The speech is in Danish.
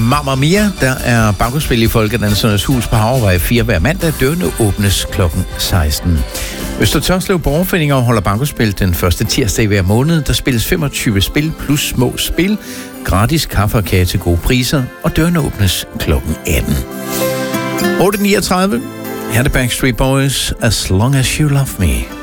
Mamma Mia, der er bankospil i Folkedansernes Hus på Havrevej 4 hver mandag. Dørene åbnes kl. 16. Øster Tørslev Borgerforening holder bankospil den første tirsdag i hver måned. Der spilles 25 spil plus små spil, gratis kaffe og kage til gode priser, og dørene åbnes kl. 18. 8.39. Her er det Backstreet Boys, As Long As You Love Me.